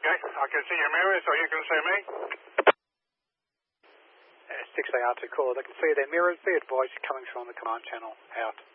Okay, I can see your mirror, so you can see me. 6AR2 caller, they can see their mirrors. Be advised, you're coming through on the command channel. Out.